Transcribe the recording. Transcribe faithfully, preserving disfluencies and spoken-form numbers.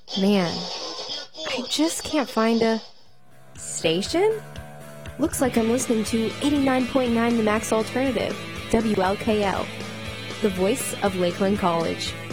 Man, I just can't find a station? Looks like I'm listening to eighty-nine point nine The Max Alternative, W L K L, the voice of Lakeland College.